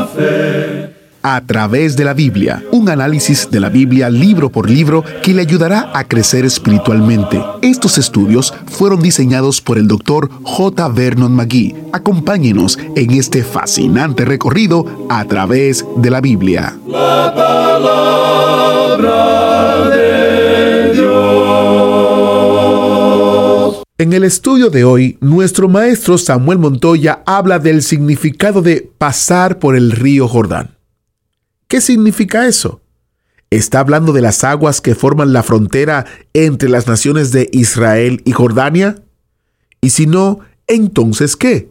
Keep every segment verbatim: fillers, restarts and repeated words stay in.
la fe. A través de la Biblia, un análisis de la Biblia libro por libro que le ayudará a crecer espiritualmente. Estos estudios fueron diseñados por el doctor J. Vernon McGee. Acompáñenos en este fascinante recorrido a través de la Biblia. La palabra de Dios. En el estudio de hoy, nuestro maestro Samuel Montoya habla del significado de pasar por el río Jordán. ¿Qué significa eso? ¿Está hablando de las aguas que forman la frontera entre las naciones de Israel y Jordania? Y si no, ¿entonces qué?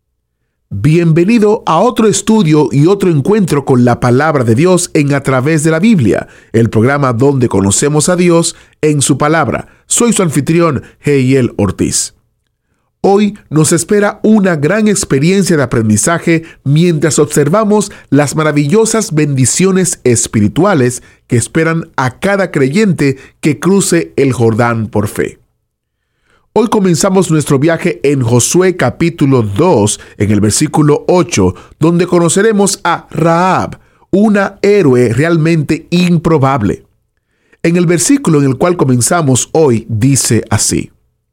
Bienvenido a otro estudio y otro encuentro con la palabra de Dios en A Través de la Biblia, el programa donde conocemos a Dios en su palabra. Soy su anfitrión, Heiel Ortiz. Hoy nos espera una gran experiencia de aprendizaje mientras observamos las maravillosas bendiciones espirituales que esperan a cada creyente que cruce el Jordán por fe. Hoy comenzamos nuestro viaje en Josué capítulo dos, en el versículo ocho, donde conoceremos a Rahab, una héroe realmente improbable. En el versículo en el cual comenzamos hoy dice así: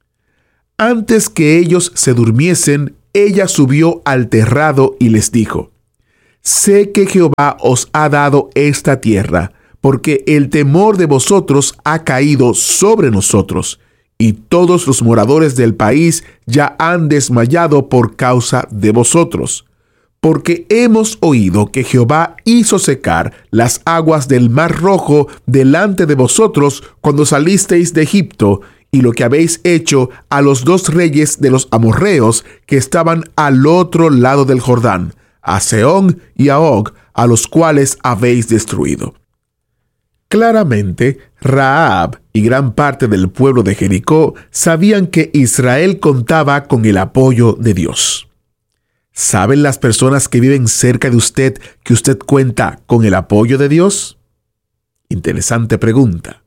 Antes que ellos se durmiesen, ella subió al terrado y les dijo: Sé que Jehová os ha dado esta tierra, porque el temor de vosotros ha caído sobre nosotros, y todos los moradores del país ya han desmayado por causa de vosotros. Porque hemos oído que Jehová hizo secar las aguas del Mar Rojo delante de vosotros cuando salisteis de Egipto, y lo que habéis hecho a los dos reyes de los amorreos que estaban al otro lado del Jordán, a Sehón y a Og, a los cuales habéis destruido. Claramente, Rahab y gran parte del pueblo de Jericó sabían que Israel contaba con el apoyo de Dios. ¿Saben las personas que viven cerca de usted que usted cuenta con el apoyo de Dios? Interesante pregunta.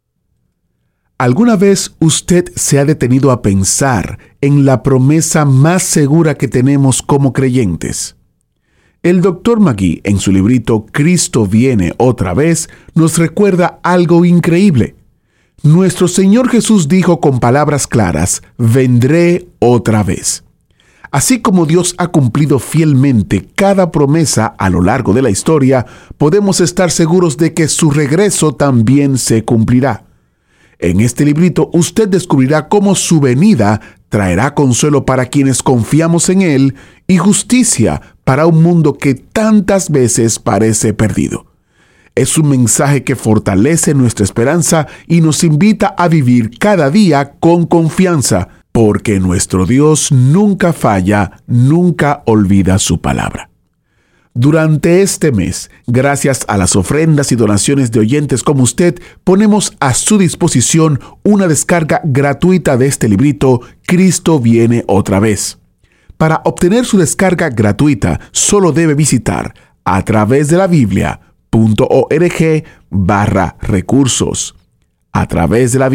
¿Alguna vez usted se ha detenido a pensar en la promesa más segura que tenemos como creyentes? El doctor McGee, en su librito Cristo viene otra vez, nos recuerda algo increíble. Nuestro Señor Jesús dijo con palabras claras: vendré otra vez. Así como Dios ha cumplido fielmente cada promesa a lo largo de la historia, podemos estar seguros de que su regreso también se cumplirá. En este librito usted descubrirá cómo su venida traerá consuelo para quienes confiamos en Él y justicia para un mundo que tantas veces parece perdido. Es un mensaje que fortalece nuestra esperanza y nos invita a vivir cada día con confianza, porque nuestro Dios nunca falla, nunca olvida su palabra. Durante este mes, gracias a las ofrendas y donaciones de oyentes como usted, ponemos a su disposición una descarga gratuita de este librito, Cristo viene otra vez. Para obtener su descarga gratuita, solo debe visitar a través de la Biblia.org barra recursos. A través de la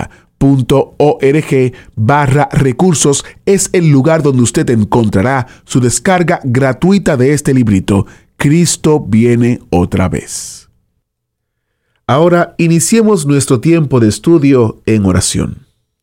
Biblia.org barra recursos es el lugar donde usted encontrará su descarga gratuita de este librito, Cristo viene otra vez. Ahora iniciemos nuestro tiempo de estudio en oración.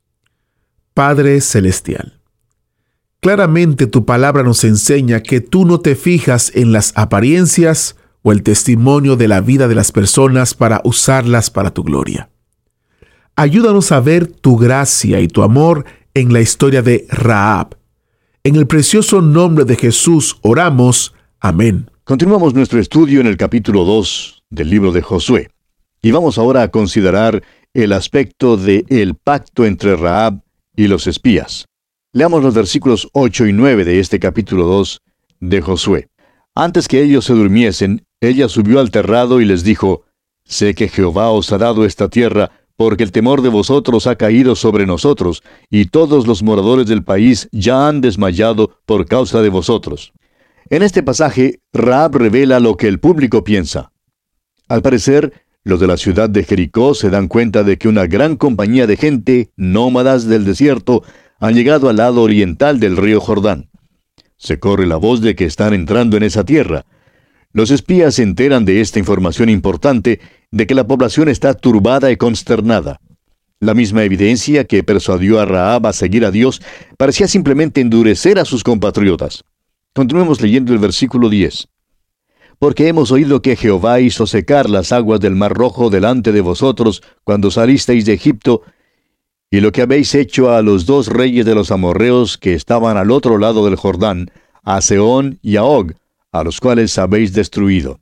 Padre Celestial, claramente tu palabra nos enseña que tú no te fijas en las apariencias o el testimonio de la vida de las personas para usarlas para tu gloria. Ayúdanos a ver tu gracia y tu amor en la historia de Rahab. En el precioso nombre de Jesús oramos. Amén. Continuamos nuestro estudio en el capítulo dos del libro de Josué. Y vamos ahora a considerar el aspecto de el pacto entre Rahab y los espías. Leamos los versículos ocho y nueve de este capítulo dos de Josué. Antes que ellos se durmiesen, ella subió al terrado y les dijo: Sé que Jehová os ha dado esta tierra, porque el temor de vosotros ha caído sobre nosotros, y todos los moradores del país ya han desmayado por causa de vosotros. En este pasaje, Rahab revela lo que el público piensa. Al parecer, los de la ciudad de Jericó se dan cuenta de que una gran compañía de gente, nómadas del desierto, han llegado al lado oriental del río Jordán. Se corre la voz de que están entrando en esa tierra. Los espías se enteran de esta información importante de que la población está turbada y consternada. La misma evidencia que persuadió a Rahab a seguir a Dios parecía simplemente endurecer a sus compatriotas. Continuemos leyendo el versículo diez. Porque hemos oído que Jehová hizo secar las aguas del Mar Rojo delante de vosotros cuando salisteis de Egipto, y lo que habéis hecho a los dos reyes de los amorreos que estaban al otro lado del Jordán, a Sehón y a Og, a los cuales habéis destruido.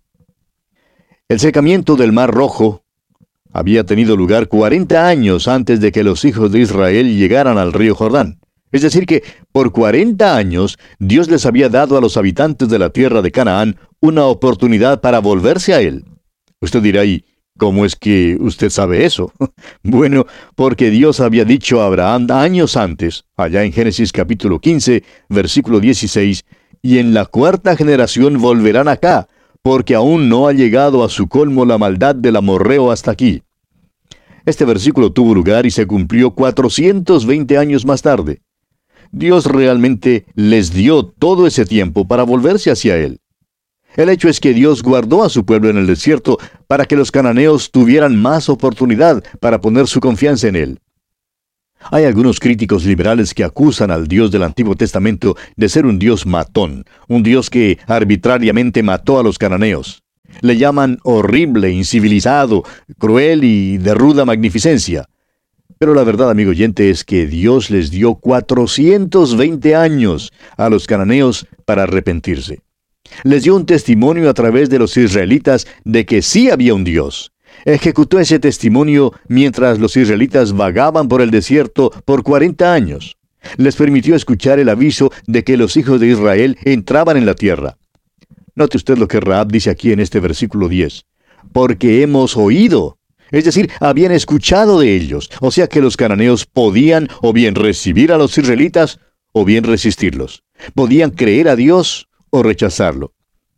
El secamiento del Mar Rojo había tenido lugar cuarenta años antes de que los hijos de Israel llegaran al río Jordán. Es decir que, por cuarenta años, Dios les había dado a los habitantes de la tierra de Canaán una oportunidad para volverse a Él. Usted dirá, ¿y cómo es que usted sabe eso? Bueno, porque Dios había dicho a Abraham años antes, allá en Génesis capítulo quince, versículo dieciséis, y en la cuarta generación volverán acá, porque aún no ha llegado a su colmo la maldad del amorreo hasta aquí. Este versículo tuvo lugar y se cumplió cuatrocientos veinte años más tarde. Dios realmente les dio todo ese tiempo para volverse hacia Él. El hecho es que Dios guardó a su pueblo en el desierto para que los cananeos tuvieran más oportunidad para poner su confianza en Él. Hay algunos críticos liberales que acusan al Dios del Antiguo Testamento de ser un Dios matón, un Dios que arbitrariamente mató a los cananeos. Le llaman horrible, incivilizado, cruel y de ruda magnificencia. Pero la verdad, amigo oyente, es que Dios les dio cuatrocientos veinte años a los cananeos para arrepentirse. Les dio un testimonio a través de los israelitas de que sí había un Dios. Ejecutó ese testimonio mientras los israelitas vagaban por el desierto por cuarenta años. Les permitió escuchar el aviso de que los hijos de Israel entraban en la tierra. Note usted lo que Rahab dice aquí en este versículo diez. Porque hemos oído. Es decir, habían escuchado de ellos. O sea que los cananeos podían o bien recibir a los israelitas o bien resistirlos. Podían creer a Dios o rechazarlo.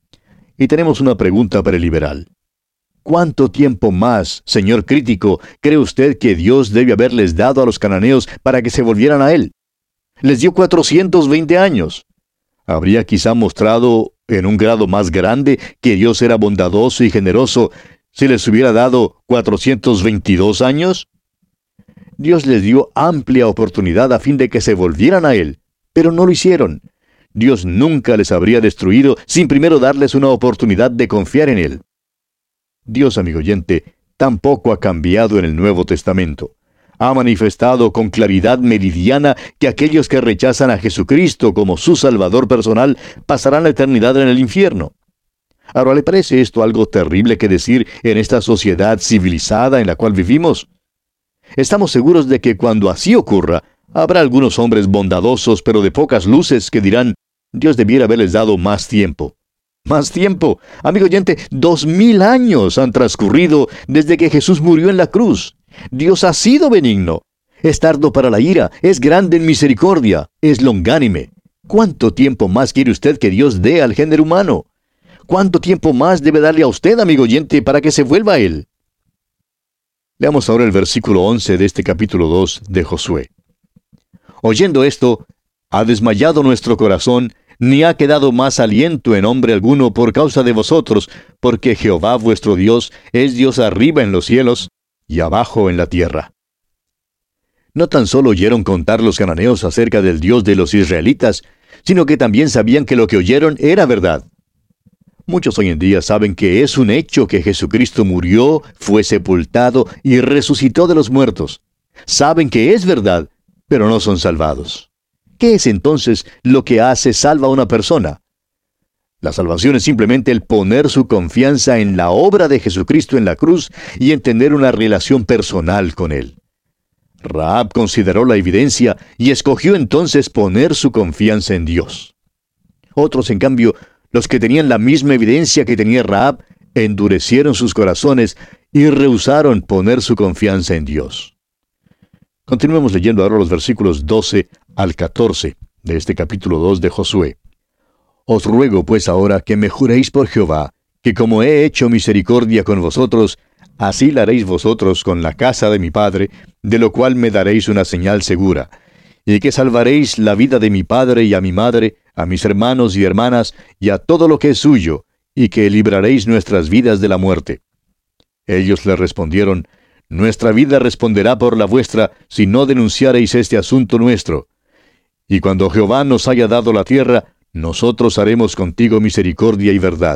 Y tenemos una pregunta para el liberal. ¿Cuánto tiempo más, señor crítico, cree usted que Dios debe haberles dado a los cananeos para que se volvieran a Él? Les dio cuatrocientos veinte años. ¿Habría quizá mostrado en un grado más grande que Dios era bondadoso y generoso si les hubiera dado cuatrocientos veintidós años? Dios les dio amplia oportunidad a fin de que se volvieran a Él, pero no lo hicieron. Dios nunca les habría destruido sin primero darles una oportunidad de confiar en Él. Dios, amigo oyente, tampoco ha cambiado en el Nuevo Testamento. Ha manifestado con claridad meridiana que aquellos que rechazan a Jesucristo como su Salvador personal pasarán la eternidad en el infierno. Ahora, ¿le parece esto algo terrible que decir en esta sociedad civilizada en la cual vivimos? Estamos seguros de que cuando así ocurra, habrá algunos hombres bondadosos pero de pocas luces que dirán, Dios debiera haberles dado más tiempo. Más tiempo. Amigo oyente, dos mil años han transcurrido desde que Jesús murió en la cruz. Dios ha sido benigno. Es tardo para la ira, es grande en misericordia, es longánime. ¿Cuánto tiempo más quiere usted que Dios dé al género humano? ¿Cuánto tiempo más debe darle a usted, amigo oyente, para que se vuelva a Él? Leamos ahora el versículo once de este capítulo dos de Josué. Oyendo esto, ha desmayado nuestro corazón, ni ha quedado más aliento en hombre alguno por causa de vosotros, porque Jehová vuestro Dios es Dios arriba en los cielos y abajo en la tierra. No tan solo oyeron contar los cananeos acerca del Dios de los israelitas, sino que también sabían que lo que oyeron era verdad. Muchos hoy en día saben que es un hecho que Jesucristo murió, fue sepultado y resucitó de los muertos. Saben que es verdad, pero no son salvados. ¿Qué es entonces lo que hace salva a una persona? La salvación es simplemente el poner su confianza en la obra de Jesucristo en la cruz y en tener una relación personal con Él. Rahab consideró la evidencia y escogió entonces poner su confianza en Dios. Otros, en cambio, los que tenían la misma evidencia que tenía Rahab, endurecieron sus corazones y rehusaron poner su confianza en Dios. Continuemos leyendo ahora los versículos doce al catorce de este capítulo dos de Josué. Os ruego pues ahora que me juréis por Jehová, que como he hecho misericordia con vosotros, así la haréis vosotros con la casa de mi padre, de lo cual me daréis una señal segura, y que salvaréis la vida de mi padre y a mi madre, a mis hermanos y hermanas, y a todo lo que es suyo, y que libraréis nuestras vidas de la muerte. Ellos le respondieron, Nuestra vida responderá por la vuestra, si no denunciareis este asunto nuestro. Y cuando Jehová nos haya dado la tierra, nosotros haremos contigo misericordia y verdad.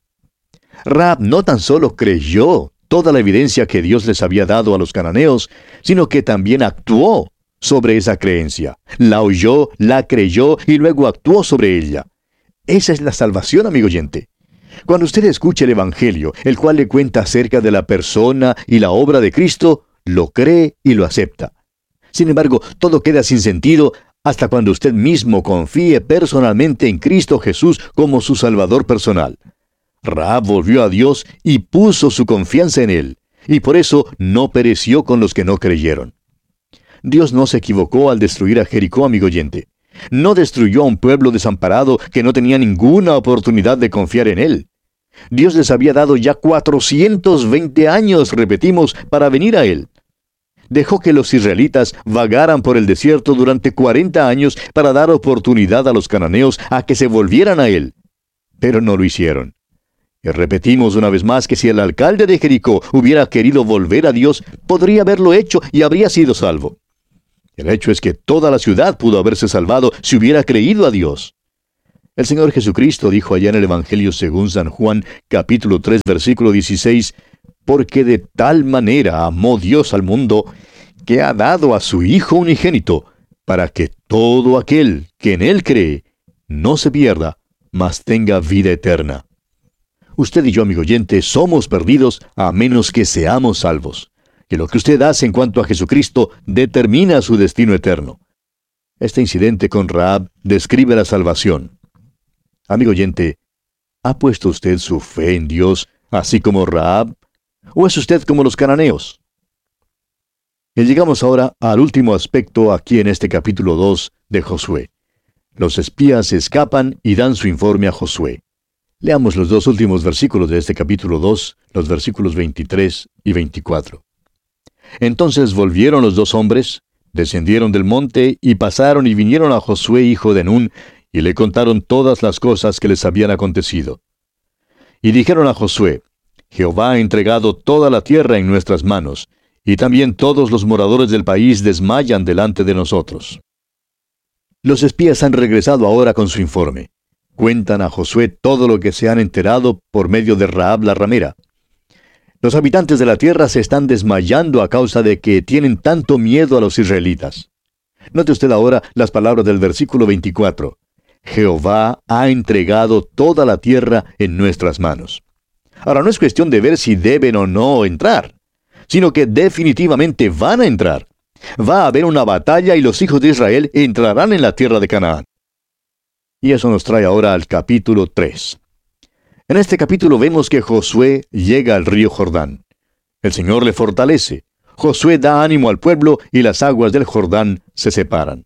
Rahab no tan solo creyó toda la evidencia que Dios les había dado a los cananeos, sino que también actuó sobre esa creencia. La oyó, la creyó y luego actuó sobre ella. Esa es la salvación, amigo oyente. Cuando usted escucha el Evangelio, el cual le cuenta acerca de la persona y la obra de Cristo, lo cree y lo acepta. Sin embargo, todo queda sin sentido hasta cuando usted mismo confíe personalmente en Cristo Jesús como su Salvador personal. Rahab volvió a Dios y puso su confianza en Él, y por eso no pereció con los que no creyeron. Dios no se equivocó al destruir a Jericó, amigo oyente. No destruyó a un pueblo desamparado que no tenía ninguna oportunidad de confiar en Él. Dios les había dado ya cuatrocientos veinte años, repetimos, para venir a Él. Dejó que los israelitas vagaran por el desierto durante cuarenta años para dar oportunidad a los cananeos a que se volvieran a Él. Pero no lo hicieron. Y repetimos una vez más que si el alcalde de Jericó hubiera querido volver a Dios, podría haberlo hecho y habría sido salvo. El hecho es que toda la ciudad pudo haberse salvado si hubiera creído a Dios. El Señor Jesucristo dijo allá en el Evangelio según San Juan, capítulo tres, versículo dieciséis, porque de tal manera amó Dios al mundo, que ha dado a su Hijo unigénito, para que todo aquel que en Él cree no se pierda, mas tenga vida eterna. Usted y yo, amigo oyente, somos perdidos a menos que seamos salvos. Que lo que usted hace en cuanto a Jesucristo determina su destino eterno. Este incidente con Rahab describe la salvación. Amigo oyente, ¿ha puesto usted su fe en Dios, así como Rahab? ¿O es usted como los cananeos? Y llegamos ahora al último aspecto aquí en este capítulo dos de Josué. Los espías escapan y dan su informe a Josué. Leamos los dos últimos versículos de este capítulo dos, los versículos veintitrés y veinticuatro. Entonces volvieron los dos hombres, descendieron del monte y pasaron y vinieron a Josué hijo de Nun, y le contaron todas las cosas que les habían acontecido. Y dijeron a Josué, Jehová ha entregado toda la tierra en nuestras manos, y también todos los moradores del país desmayan delante de nosotros. Los espías han regresado ahora con su informe. Cuentan a Josué todo lo que se han enterado por medio de Rahab la ramera. Los habitantes de la tierra se están desmayando a causa de que tienen tanto miedo a los israelitas. Note usted ahora las palabras del versículo veinticuatro. Jehová ha entregado toda la tierra en nuestras manos. Ahora no es cuestión de ver si deben o no entrar, sino que definitivamente van a entrar. Va a haber una batalla y los hijos de Israel entrarán en la tierra de Canaán. Y eso nos trae ahora al capítulo tres. En este capítulo vemos que Josué llega al río Jordán. El Señor le fortalece. Josué da ánimo al pueblo y las aguas del Jordán se separan.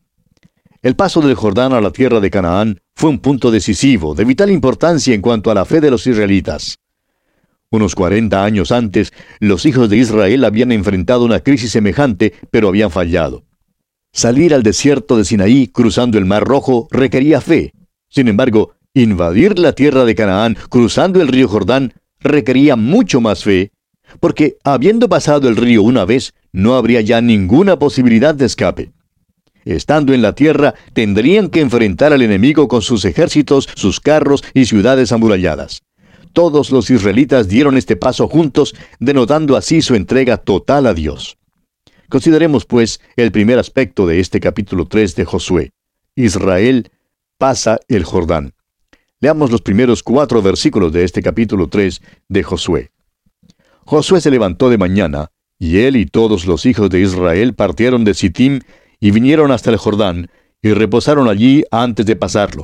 El paso del Jordán a la tierra de Canaán fue un punto decisivo, de vital importancia en cuanto a la fe de los israelitas. Unos cuarenta años antes, los hijos de Israel habían enfrentado una crisis semejante, pero habían fallado. Salir al desierto de Sinaí cruzando el Mar Rojo requería fe. Sin embargo, invadir la tierra de Canaán cruzando el río Jordán requería mucho más fe, porque habiendo pasado el río una vez, no habría ya ninguna posibilidad de escape. Estando en la tierra, tendrían que enfrentar al enemigo con sus ejércitos, sus carros y ciudades amuralladas. Todos los israelitas dieron este paso juntos, denotando así su entrega total a Dios. Consideremos, pues, el primer aspecto de este capítulo tres de Josué. Israel pasa el Jordán. Leamos los primeros cuatro versículos de este capítulo tres de Josué. Josué se levantó de mañana, y él y todos los hijos de Israel partieron de Sittim y vinieron hasta el Jordán, y reposaron allí antes de pasarlo.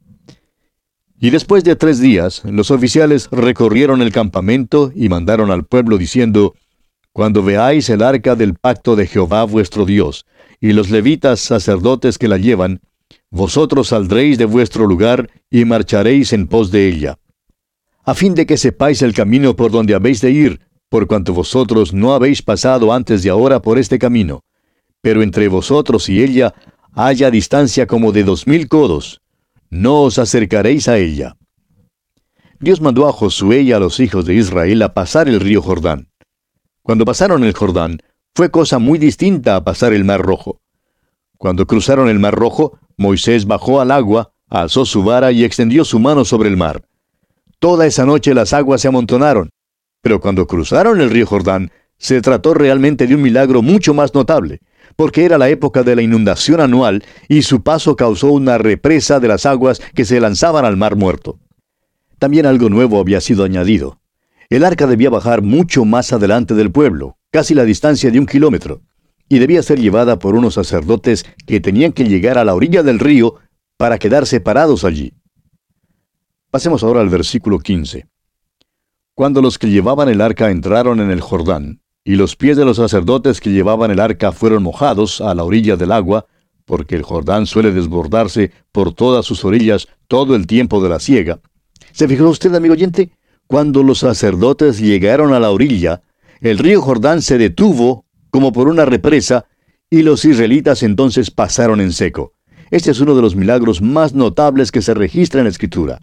Y después de tres días, los oficiales recorrieron el campamento y mandaron al pueblo diciendo, Cuando veáis el arca del pacto de Jehová vuestro Dios, y los levitas sacerdotes que la llevan, vosotros saldréis de vuestro lugar y marcharéis en pos de ella, a fin de que sepáis el camino por donde habéis de ir, por cuanto vosotros no habéis pasado antes de ahora por este camino, pero entre vosotros y ella haya distancia como de dos mil codos, no os acercaréis a ella. Dios mandó a Josué y a los hijos de Israel a pasar el río Jordán. Cuando pasaron el Jordán, fue cosa muy distinta a pasar el Mar Rojo. Cuando cruzaron el Mar Rojo, Moisés bajó al agua, alzó su vara y extendió su mano sobre el mar. Toda esa noche las aguas se amontonaron. Pero cuando cruzaron el río Jordán, se trató realmente de un milagro mucho más notable, porque era la época de la inundación anual y su paso causó una represa de las aguas que se lanzaban al Mar Muerto. También algo nuevo había sido añadido. El arca debía bajar mucho más adelante del pueblo, casi la distancia de un kilómetro, y debía ser llevada por unos sacerdotes que tenían que llegar a la orilla del río para quedar separados allí. Pasemos ahora al versículo quince. Cuando los que llevaban el arca entraron en el Jordán, y los pies de los sacerdotes que llevaban el arca fueron mojados a la orilla del agua, porque el Jordán suele desbordarse por todas sus orillas todo el tiempo de la siega. ¿Se fijó usted, amigo oyente? Cuando los sacerdotes llegaron a la orilla, el río Jordán se detuvo como por una represa, y los israelitas entonces pasaron en seco. Este es uno de los milagros más notables que se registra en la Escritura.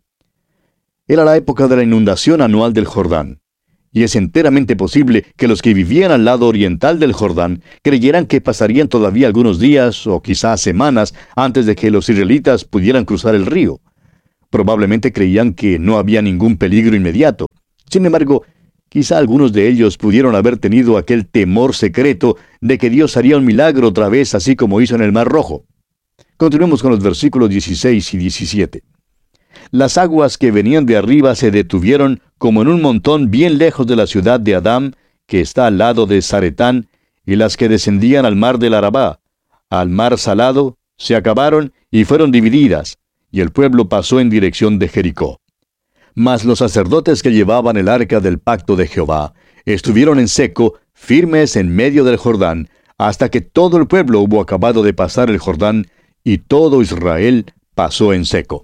Era la época de la inundación anual del Jordán, y es enteramente posible que los que vivían al lado oriental del Jordán creyeran que pasarían todavía algunos días o quizás semanas antes de que los israelitas pudieran cruzar el río. Probablemente creían que no había ningún peligro inmediato. Sin embargo, quizá algunos de ellos pudieron haber tenido aquel temor secreto de que Dios haría un milagro otra vez, así como hizo en el Mar Rojo. Continuemos con los versículos dieciséis y diecisiete. Las aguas que venían de arriba se detuvieron como en un montón bien lejos de la ciudad de Adam, que está al lado de Zaretán, y las que descendían al mar del Arabá, al mar salado, se acabaron y fueron divididas, y el pueblo pasó en dirección de Jericó. Mas los sacerdotes que llevaban el arca del pacto de Jehová estuvieron en seco, firmes en medio del Jordán, hasta que todo el pueblo hubo acabado de pasar el Jordán, y todo Israel pasó en seco.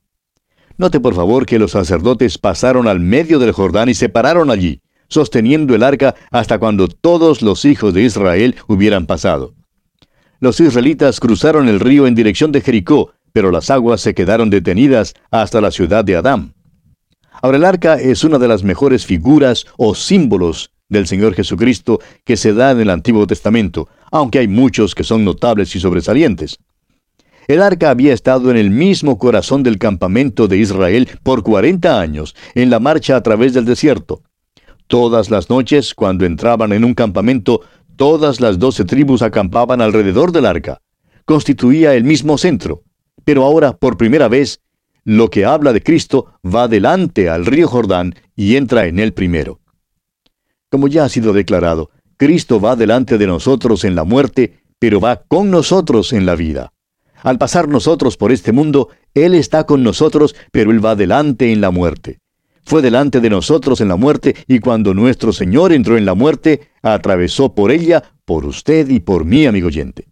Note por favor que los sacerdotes pasaron al medio del Jordán y se pararon allí, sosteniendo el arca hasta cuando todos los hijos de Israel hubieran pasado. Los israelitas cruzaron el río en dirección de Jericó, pero las aguas se quedaron detenidas hasta la ciudad de Adam. Ahora, el arca es una de las mejores figuras o símbolos del Señor Jesucristo que se da en el Antiguo Testamento, aunque hay muchos que son notables y sobresalientes. El arca había estado en el mismo corazón del campamento de Israel por cuarenta años, en la marcha a través del desierto. Todas las noches, cuando entraban en un campamento, todas las doce tribus acampaban alrededor del arca. Constituía el mismo centro. Pero ahora, por primera vez, lo que habla de Cristo va delante al río Jordán y entra en él primero. Como ya ha sido declarado, Cristo va delante de nosotros en la muerte, pero va con nosotros en la vida. Al pasar nosotros por este mundo, Él está con nosotros, pero Él va delante en la muerte. Fue delante de nosotros en la muerte, y cuando nuestro Señor entró en la muerte, atravesó por ella, por usted y por mí, amigo oyente.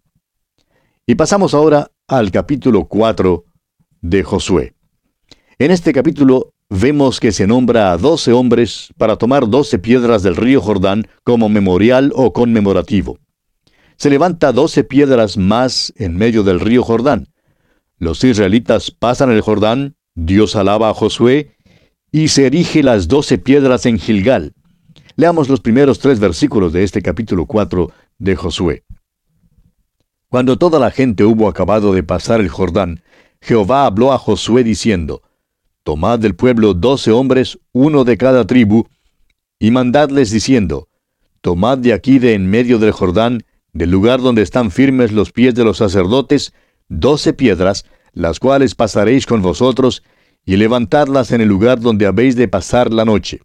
Y pasamos ahora al capítulo cuatro de Josué. En este capítulo vemos que se nombra a doce hombres para tomar doce piedras del río Jordán como memorial o conmemorativo. Se levanta doce piedras más en medio del río Jordán. Los israelitas pasan el Jordán, Dios alaba a Josué, y se erige las doce piedras en Gilgal. Leamos los primeros tres versículos de este capítulo cuatro de Josué. Cuando toda la gente hubo acabado de pasar el Jordán, Jehová habló a Josué diciendo: Tomad del pueblo doce hombres, uno de cada tribu, y mandadles diciendo: Tomad de aquí de en medio del Jordán, del lugar donde están firmes los pies de los sacerdotes, doce piedras, las cuales pasaréis con vosotros, y levantadlas en el lugar donde habéis de pasar la noche.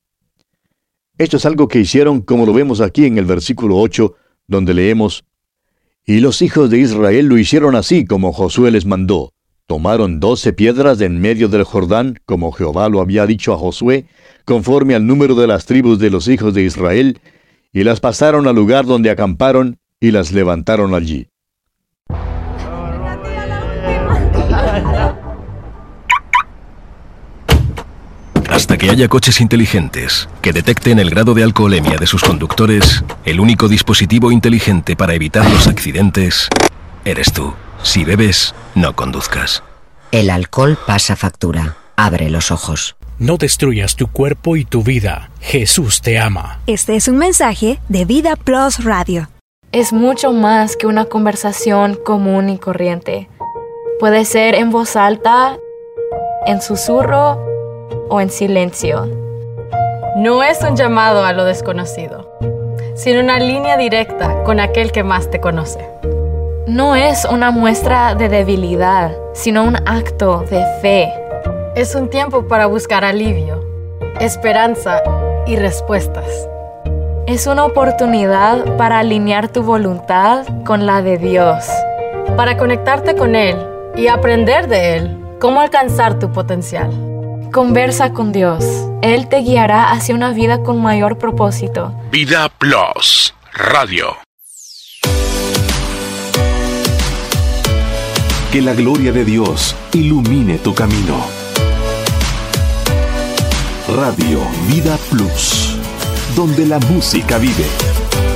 Esto es algo que hicieron, como lo vemos aquí en el versículo ocho, donde leemos: Y los hijos de Israel lo hicieron así como Josué les mandó. Tomaron doce piedras de en medio del Jordán, como Jehová lo había dicho a Josué, conforme al número de las tribus de los hijos de Israel, y las pasaron al lugar donde acamparon, y las levantaron allí. Hasta que haya coches inteligentes que detecten el grado de alcoholemia de sus conductores, el único dispositivo inteligente para evitar los accidentes eres tú. Si bebes, no conduzcas. El alcohol pasa factura. Abre los ojos. No destruyas tu cuerpo y tu vida. Jesús te ama. Este es un mensaje de Vida Plus Radio. Es mucho más que una conversación común y corriente. Puede ser en voz alta, en susurro o en silencio. No es un llamado a lo desconocido, sino una línea directa con aquel que más te conoce. No es una muestra de debilidad, sino un acto de fe. Es un tiempo para buscar alivio, esperanza y respuestas. Es una oportunidad para alinear tu voluntad con la de Dios. Para conectarte con Él y aprender de Él cómo alcanzar tu potencial. Conversa con Dios. Él te guiará hacia una vida con mayor propósito. Vida Plus Radio. Que la gloria de Dios ilumine tu camino. Radio Vida Plus, donde la música vive.